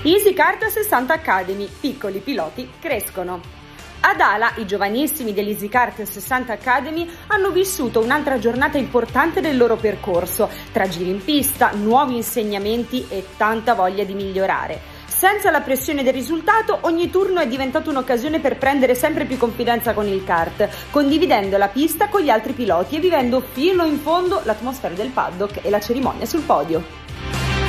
Easy Kart 60 Academy, piccoli piloti crescono. Ad Ala, i giovanissimi dell'Easy Kart 60 Academy hanno vissuto un'altra giornata importante del loro percorso, tra giri in pista, nuovi insegnamenti e tanta voglia di migliorare. Senza la pressione del risultato, ogni turno è diventato un'occasione per prendere sempre più confidenza con il kart, condividendo la pista con gli altri piloti e vivendo fino in fondo l'atmosfera del paddock e la cerimonia sul podio.